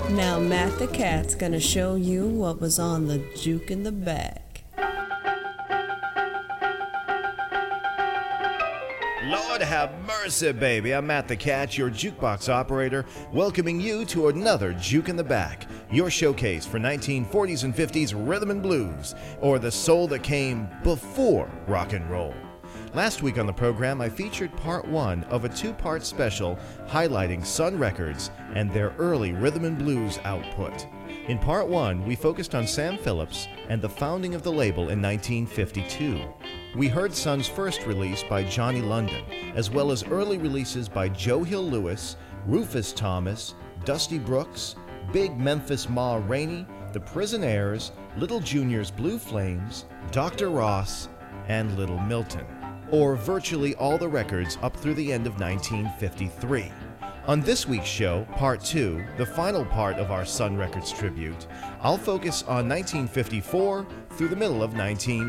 Now Matt the Cat's gonna show you what was on the juke in the back. Lord have mercy, baby. I'm Matt the Cat, your jukebox operator, welcoming you to another Juke in the Back, your showcase for 1940s and 50s rhythm and blues, or the soul that came before rock and roll. Last week on the program, I featured part one of a two-part special highlighting Sun Records and their early rhythm and blues output. In part one, we focused on Sam Phillips and the founding of the label in 1952. We heard Sun's first release by Johnny London, as well as early releases by Joe Hill Lewis, Rufus Thomas, Dusty Brooks, Big Memphis Ma Rainey, The Prisonaires, Little Junior's Blue Flames, Dr. Ross, and Little Milton, or virtually all the records up through the end of 1953. On this week's show, Part 2, the final part of our Sun Records tribute, I'll focus on 1954 through the middle of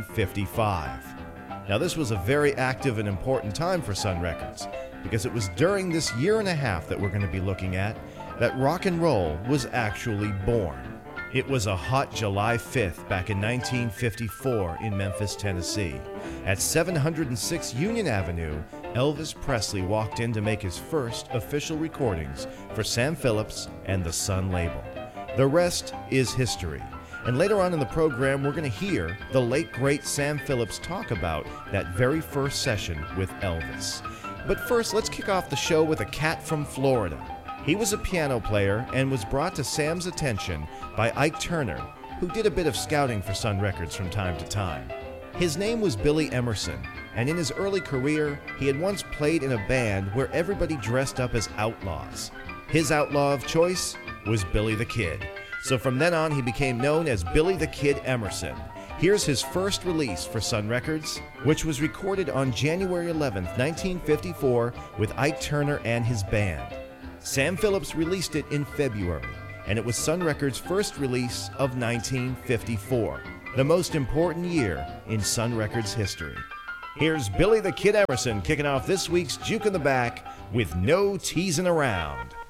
1955. Now, this was a very active and important time for Sun Records, because it was during this year and a half that we're going to be looking at that rock and roll was actually born. It was a hot July 5th back in 1954 in Memphis, Tennessee. At 706 Union Avenue, Elvis Presley walked in to make his first official recordings for Sam Phillips and the Sun label. The rest is history. And later on in the program, we're going to hear the late great Sam Phillips talk about that very first session with Elvis. But first, let's kick off the show with a cat from Florida. He was a piano player and was brought to Sam's attention by Ike Turner, who did a bit of scouting for Sun Records from time to time. His name was Billy Emerson, and in his early career, he had once played in a band where everybody dressed up as outlaws. His outlaw of choice was Billy the Kid. So from then on, he became known as Billy the Kid Emerson. Here's his first release for Sun Records, which was recorded on January 11th, 1954, with Ike Turner and his band. Sam Phillips released it in February, and it was Sun Records' first release of 1954, the most important year in Sun Records history. Here's Billy the Kid Emerson kicking off this week's Juke in the Back with No Teasing Around.